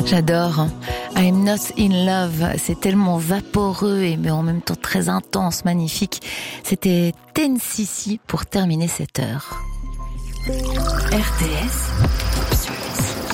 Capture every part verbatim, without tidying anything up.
J'adore. I'm not in love. C'est tellement vaporeux et mais en même temps très intense, magnifique. C'était ten C C pour terminer cette heure. R T S Option Musique.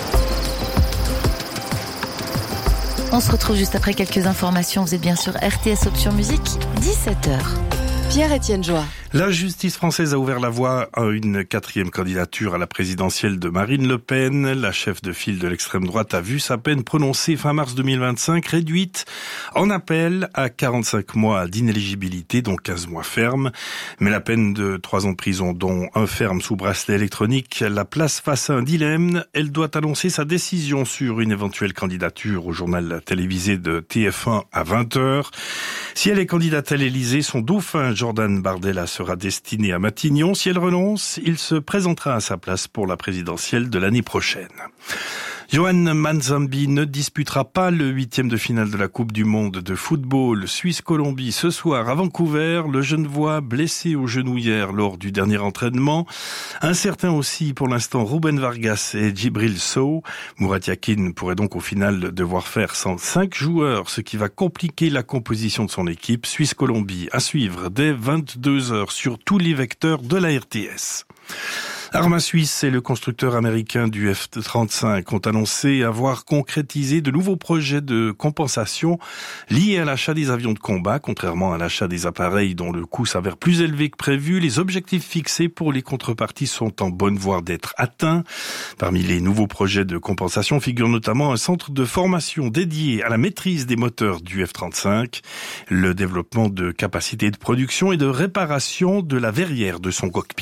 On se retrouve juste après quelques informations. Vous êtes bien sûr R T S Option Musique, dix-sept heures. Pierre-Étienne Joie. La justice française a ouvert la voie à une quatrième candidature à la présidentielle de Marine Le Pen. La chef de file de l'extrême droite a vu sa peine prononcée fin mars deux mille vingt-cinq réduite en appel à quarante-cinq mois d'inéligibilité, dont quinze mois ferme. Mais la peine de trois ans de prison, dont un ferme sous bracelet électronique, la place face à un dilemme. Elle doit annoncer sa décision sur une éventuelle candidature au journal télévisé de T F un à vingt heures. Si elle est candidate à l'Élysée, son dauphin Jordan Bardella sera destiné à Matignon. Si elle renonce, il se présentera à sa place pour la présidentielle de l'année prochaine. Johan Manzambi ne disputera pas le huitième de finale de la Coupe du Monde de football Suisse-Colombie ce soir à Vancouver. Le Genevois, blessé au genou hier lors du dernier entraînement. Incertain aussi pour l'instant Ruben Vargas et Djibril Sow. Murat Yakin pourrait donc au final devoir faire sans cinq joueurs, ce qui va compliquer la composition de son équipe. Suisse-Colombie à suivre dès vingt-deux heures sur tous les vecteurs de la R T S. Arma Suisse et le constructeur américain du F trente-cinq ont annoncé avoir concrétisé de nouveaux projets de compensation liés à l'achat des avions de combat. Contrairement à l'achat des appareils dont le coût s'avère plus élevé que prévu, les objectifs fixés pour les contreparties sont en bonne voie d'être atteints. Parmi les nouveaux projets de compensation figure notamment un centre de formation dédié à la maîtrise des moteurs du F trente-cinq, le développement de capacités de production et de réparation de la verrière de son cockpit.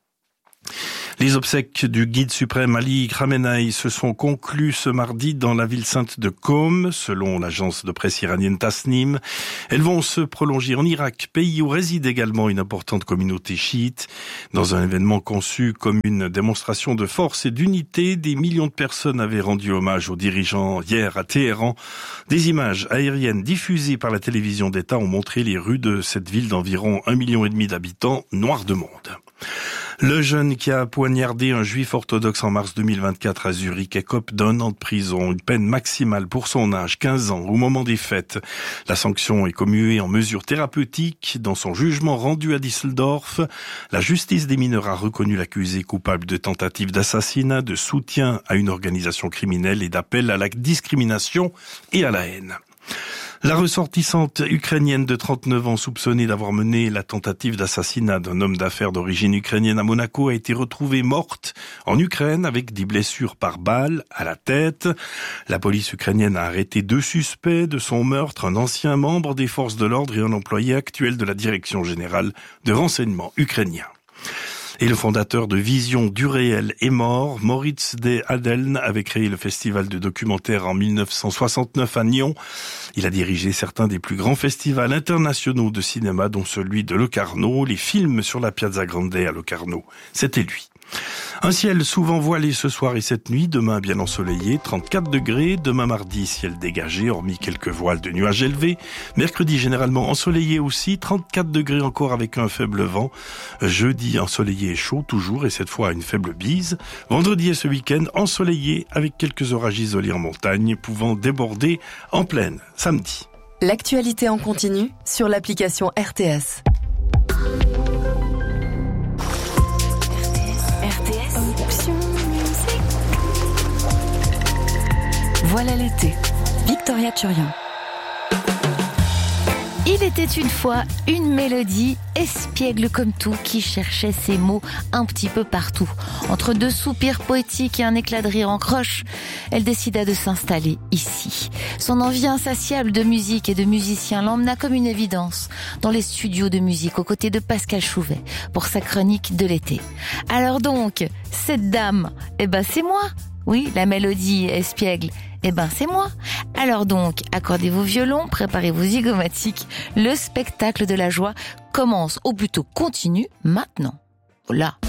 Les obsèques du guide suprême Ali Khamenei se sont conclues ce mardi dans la ville sainte de Qom, selon l'agence de presse iranienne Tasnim. Elles vont se prolonger en Irak, pays où réside également une importante communauté chiite. Dans un événement conçu comme une démonstration de force et d'unité, des millions de personnes avaient rendu hommage aux dirigeants hier à Téhéran. Des images aériennes diffusées par la télévision d'État ont montré les rues de cette ville d'environ un million et demi d'habitants, noire de monde. Le jeune qui a poignardé un juif orthodoxe en mars deux mille vingt-quatre à Zurich écope d'un an de prison, une peine maximale pour son âge, quinze ans, au moment des fêtes. La sanction est commuée en mesure thérapeutique. Dans son jugement rendu à Düsseldorf, la justice des mineurs a reconnu l'accusé coupable de tentative d'assassinat, de soutien à une organisation criminelle et d'appel à la discrimination et à la haine. La ressortissante ukrainienne de trente-neuf ans soupçonnée d'avoir mené la tentative d'assassinat d'un homme d'affaires d'origine ukrainienne à Monaco a été retrouvée morte en Ukraine avec des blessures par balle à la tête. La police ukrainienne a arrêté deux suspects de son meurtre, un ancien membre des forces de l'ordre et un employé actuel de la Direction générale de renseignement ukrainien. Et le fondateur de Vision du réel est mort. Moritz de Adeln avait créé le festival de documentaire en mille neuf cent soixante-neuf à Nyon. Il a dirigé certains des plus grands festivals internationaux de cinéma, dont celui de Locarno, les films sur la Piazza Grande à Locarno. C'était lui. Un ciel souvent voilé ce soir et cette nuit, demain bien ensoleillé, trente-quatre degrés, demain mardi ciel dégagé, hormis quelques voiles de nuages élevés, mercredi généralement ensoleillé aussi, trente-quatre degrés encore avec un faible vent, jeudi ensoleillé et chaud toujours et cette fois une faible bise, vendredi et ce week-end ensoleillé avec quelques orages isolés en montagne pouvant déborder en plaine samedi. L'actualité en continu sur l'application R T S. Voilà l'été. Victoria Turian. Il était une fois une mélodie espiègle comme tout qui cherchait ses mots un petit peu partout. Entre deux soupirs poétiques et un éclat de rire en croche, elle décida de s'installer ici. Son envie insatiable de musique et de musiciens l'emmena comme une évidence dans les studios de musique aux côtés de Pascal Chouvet pour sa chronique de l'été. Alors donc, cette dame, eh ben c'est moi. Oui, la mélodie espiègle, eh ben c'est moi. Alors donc, accordez vos violons, préparez vos zygomatiques. Le spectacle de la joie commence, ou plutôt continue, maintenant. Là.